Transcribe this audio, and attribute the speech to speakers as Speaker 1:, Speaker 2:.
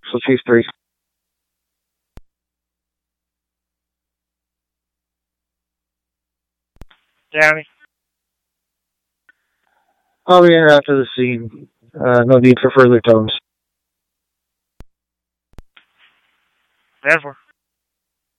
Speaker 1: So Chief 3.
Speaker 2: Downey.
Speaker 1: I'll be here after the scene. No need for further tones.
Speaker 2: 10-4.